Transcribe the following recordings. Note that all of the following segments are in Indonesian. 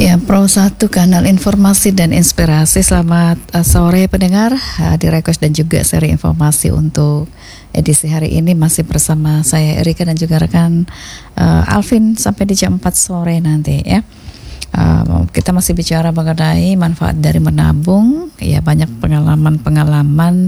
Ya, Pro 1 kanal informasi dan inspirasi. Selamat sore pendengar, di request dan juga seri informasi untuk edisi hari ini masih bersama saya Erika dan juga rekan Alvin sampai di jam 4 sore nanti ya. Kita masih bicara mengenai manfaat dari menabung. Ya, banyak pengalaman-pengalaman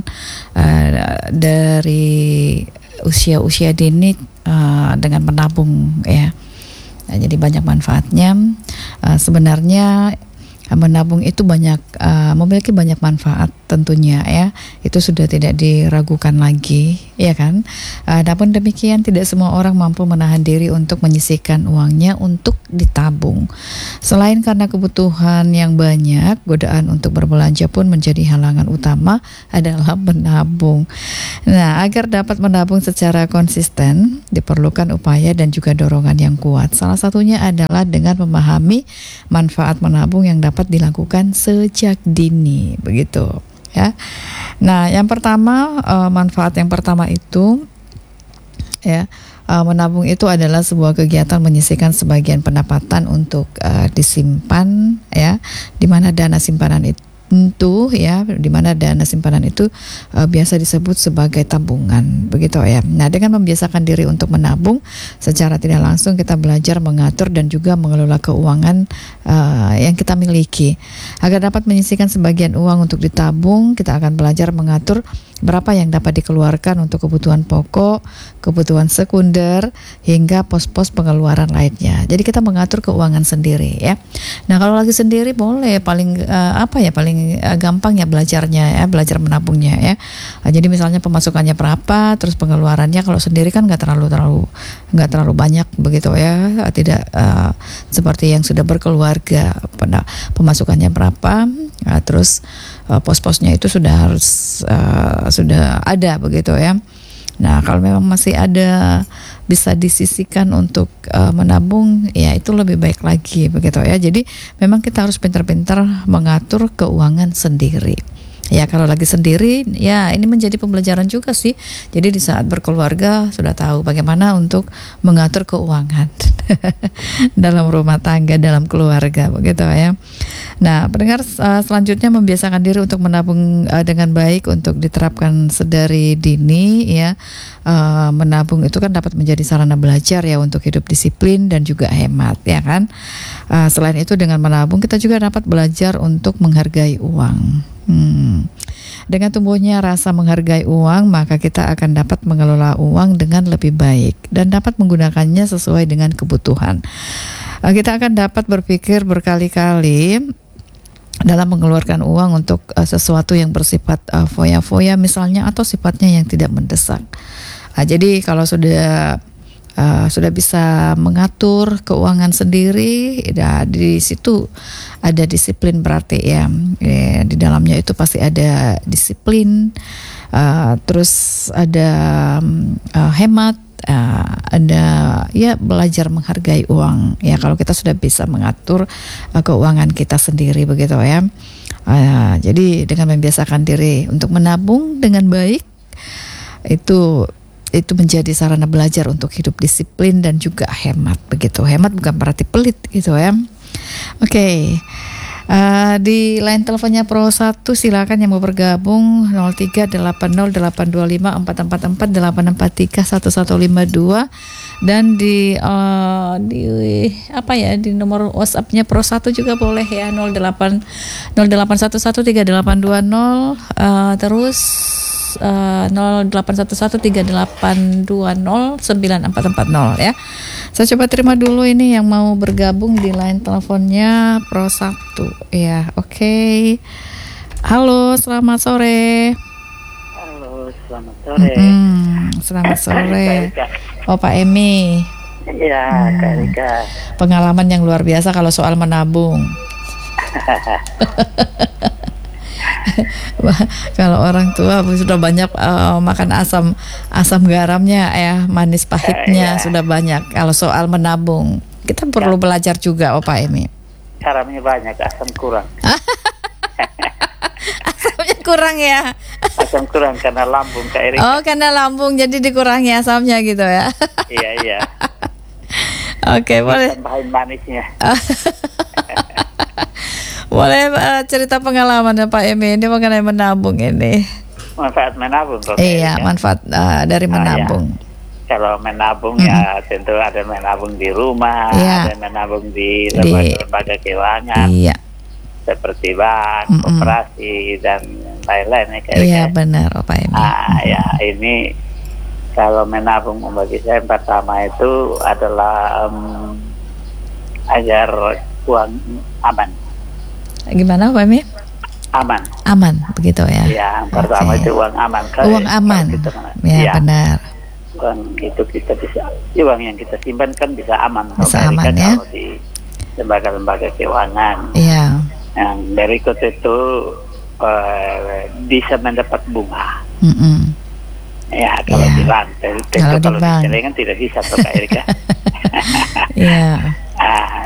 dari usia-usia dini dengan menabung ya. Nah, jadi banyak manfaatnya. Sebenarnya menabung itu memiliki banyak manfaat tentunya ya. Itu sudah tidak diragukan lagi, ya kan? Namun demikian tidak semua orang mampu menahan diri untuk menyisihkan uangnya untuk ditabung. Selain karena kebutuhan yang banyak, godaan untuk berbelanja pun menjadi halangan utama adalah menabung. Nah, agar dapat menabung secara konsisten, diperlukan upaya dan juga dorongan yang kuat. Salah satunya adalah dengan memahami manfaat menabung yang dapat dilakukan sejak dini, begitu ya. Nah, yang pertama, manfaat yang pertama itu ya, menabung itu adalah sebuah kegiatan menyisihkan sebagian pendapatan untuk disimpan ya, di mana dana simpanan itu biasa disebut sebagai tabungan, begitu ya. Nah, dengan membiasakan diri untuk menabung secara tidak langsung, kita belajar mengatur dan juga mengelola keuangan yang kita miliki. Agar dapat menyisihkan sebagian uang untuk ditabung, kita akan belajar mengatur berapa yang dapat dikeluarkan untuk kebutuhan pokok, kebutuhan sekunder, hingga pos-pos pengeluaran lainnya. Jadi kita mengatur keuangan sendiri ya. Nah, kalau lagi sendiri boleh paling gampang ya belajarnya ya, belajar menabungnya ya. Jadi misalnya pemasukannya berapa, terus pengeluarannya kalau sendiri kan nggak terlalu banyak begitu ya. Tidak seperti yang sudah berkeluarga, pemasukannya berapa, terus pos-posnya itu sudah ada begitu ya. Nah, kalau memang masih ada bisa disisihkan untuk menabung, ya itu lebih baik lagi begitu ya. Jadi memang kita harus pintar-pintar mengatur keuangan sendiri. Ya, kalau lagi sendiri ya ini menjadi pembelajaran juga sih. Jadi di saat berkeluarga sudah tahu bagaimana untuk mengatur keuangan dalam rumah tangga, dalam keluarga begitu ya. Nah, pendengar, selanjutnya membiasakan diri untuk menabung dengan baik untuk diterapkan sedari dini ya. Menabung itu kan dapat menjadi sarana belajar ya untuk hidup disiplin dan juga hemat ya kan. Selain itu dengan menabung kita juga dapat belajar untuk menghargai uang. Dengan tumbuhnya rasa menghargai uang, maka kita akan dapat mengelola uang dengan lebih baik dan dapat menggunakannya sesuai dengan kebutuhan. Kita akan dapat berpikir berkali-kali dalam mengeluarkan uang untuk sesuatu yang bersifat foya-foya misalnya, atau sifatnya yang tidak mendesak. Jadi kalau sudah bisa mengatur keuangan sendiri, ya, di situ ada disiplin berarti ya. Di dalamnya itu pasti ada disiplin, terus ada hemat, ada ya belajar menghargai uang ya. Kalau kita sudah bisa mengatur keuangan kita sendiri begitu ya. Jadi dengan membiasakan diri untuk menabung dengan baik, itu menjadi sarana belajar untuk hidup disiplin dan juga hemat begitu. Hemat bukan berarti pelit gitu ya. Oke. Di line teleponnya Pro 1 silakan yang mau bergabung 0380844484431152 dan di nomor WhatsApp-nya Pro 1 juga boleh ya, 08113820 terus 081138209440 ya. Saya coba terima dulu ini yang mau bergabung di line teleponnya Pro 1 ya. Oke. Halo, selamat sore. Halo, selamat sore. Selamat sore. Oh, Pak Emi. Iya, Kak Rika. Pengalaman yang luar biasa kalau soal menabung. Kalau orang tua sudah banyak makan asam garamnya ya, manis pahitnya sudah banyak. Kalau soal menabung kita perlu belajar juga, Pak Emi. Garamnya banyak, asam kurang. Asamnya kurang ya. Asam kurang karena lambung, Kak Erika. Oh, karena lambung jadi dikurangi asamnya gitu ya. Iya. Oke, boleh. Tambahin manisnya. Boleh cerita pengalaman Pak Emi ini mengenai menabung ini. Manfaat menabung kok. Iya, manfaat dari menabung. Kalau menabung ya tentu ada menabung di rumah, Iya. ada menabung di lembaga keuangan. Iya. Seperti bank, koperasi dan lain-lain ya Kak Iya Erika. benar Pak Emi. Ya ini kalau menabung bagi saya yang pertama itu adalah agar uang aman. Gimana Pak Emi? Aman begitu ya. Ya, yang pertama Oke. itu uang aman. Uang aman. Ya, benar. Uang itu kita bisa, uang yang kita simpan kan bisa aman. Bisa Kak Erika, aman, ya. Kalau di lembaga-lembaga keuangan. Iya. Yang berikut itu bisa mendapat bunga. Ya, kalau Iya. di lantai, Kalau di kalau bank. di celengan tidak bisa, Kak Erika. Iya.